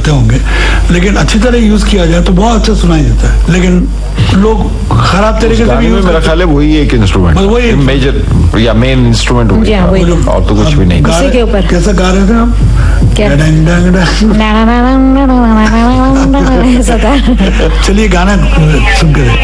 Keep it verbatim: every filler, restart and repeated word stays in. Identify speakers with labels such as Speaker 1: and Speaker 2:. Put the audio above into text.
Speaker 1: होते होंगे, लेकिन अच्छी तरह यूज किया जाए तो बहुत अच्छा सुनाई देता है। लेकिन लोग खराब तरीके से भी यूज,
Speaker 2: मेरा ख्याल है वही एक इंस्ट्रूमेंट, वही मेजर या मेन इंस्ट्रूमेंट हो गया, और तो कुछ भी नहीं।
Speaker 3: उसी के ऊपर
Speaker 1: कैसा गा रहे थे आप?
Speaker 3: क्या?
Speaker 1: चलिए गाना सुन के